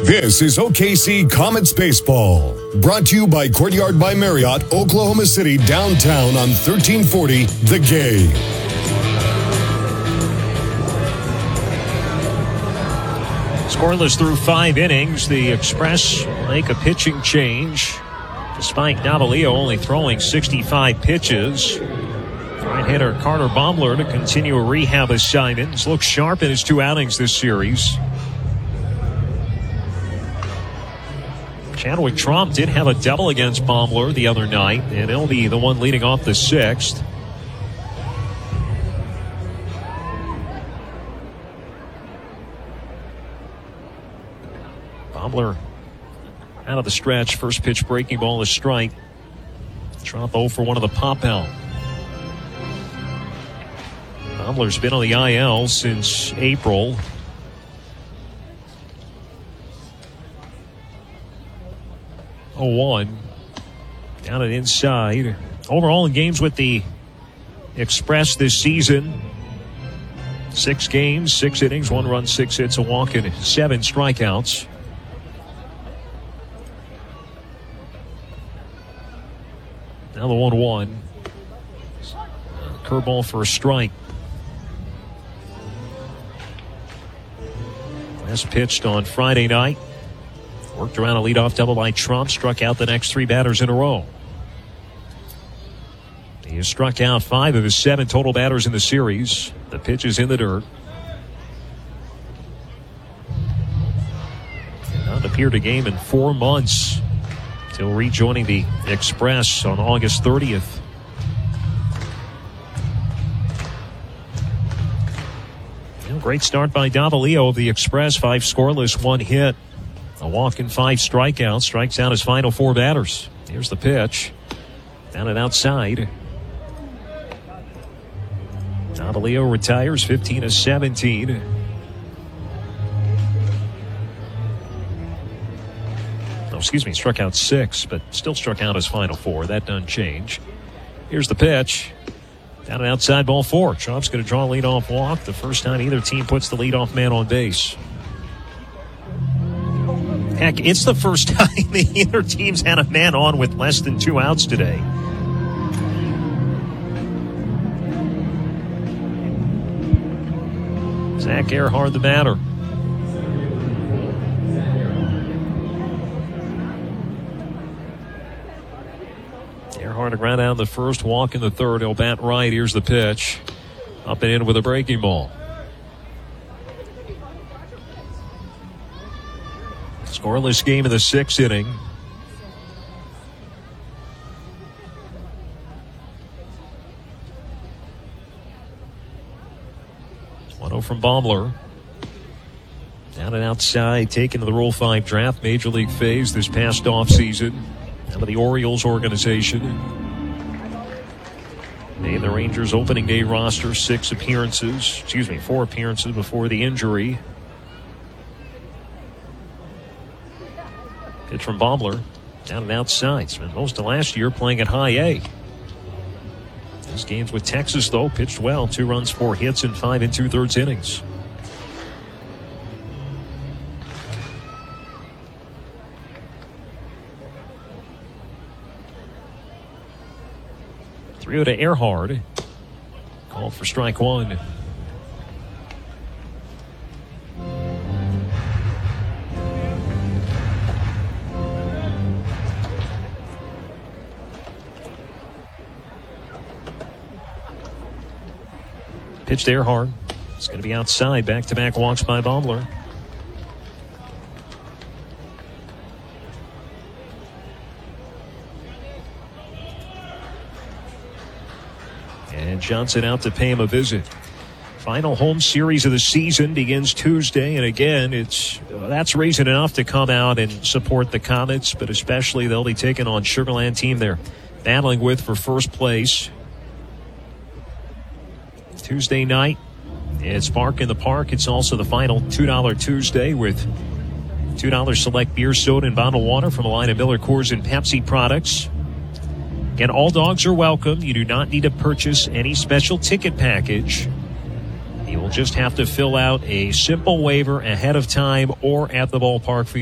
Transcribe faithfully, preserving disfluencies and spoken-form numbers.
This is O K C Comets Baseball, brought to you by Courtyard by Marriott, Oklahoma City, downtown on thirteen forty The Game. Scoreless through five innings. The Express make a pitching change, despite Davalillo only throwing sixty-five pitches. Right hitter Carter Baumler to continue a rehab assignment. He's looked sharp in his two outings this series. Chadwick Trump did have a double against Baumler the other night, and he'll be the one leading off the sixth. Baumler out of the stretch. First pitch breaking ball is strike. Trump oh for one of the pop out. Baumler's been on the I L since April. oh one. Down and inside. Overall in games with the Express this season, six games, six innings, one run, six hits, a walk, and seven strikeouts. Now the one one. Curveball for a strike. Last pitched on Friday night. Worked around a leadoff double by Trump. Struck out the next three batters in a row. He has struck out five of his seven total batters in the series. The pitch is in the dirt. And not appeared a game in four months. Till rejoining the Express on August thirtieth. Great start by Davalillo of the Express. Five scoreless, one hit. A walk and five strikeouts. Strikes out his final four batters. Here's the pitch. Down and outside. Davalillo retires fifteen to seventeen. Oh, excuse me, struck out six, but still struck out his final four. That doesn't change. Here's the pitch. Down and outside, ball four. Trump's going to draw a leadoff walk. The first time either team puts the leadoff man on base. Heck, it's the first time the either team's had a man on with less than two outs today. Zach Earhart the batter. Earhart to ground out the first, walk in the third. He'll bat right. Here's the pitch. Up and in with a breaking ball. Scoreless game in the sixth inning. one oh from Baumler. Down and outside, taken to the Rule five draft Major League phase this past offseason. Out of the Orioles organization. Made the Rangers opening day roster, six appearances, excuse me, four appearances before the injury. Pitch from Baumler, down and outside. Spent most of last year playing at high A. His games with Texas, though, pitched well. Two runs, four hits, and five and two-thirds innings. three oh to Earhart. Called for strike one. Pitch to Earhart. It's going to be outside. Back-to-back walks by Baumler. And Johnson out to pay him a visit. Final home series of the season begins Tuesday, and again, it's uh, that's reason enough to come out and support the Comets, but especially they'll be taking on Sugar Land team they're battling with for first place. Tuesday night, it's Bark in the Park. It's also the final two dollar Tuesday with two dollars select beer, soda, and bottled water from a line of Miller Coors and Pepsi products. Again, all dogs are welcome. You do not need to purchase any special ticket package. You will just have to fill out a simple waiver ahead of time or at the ballpark for your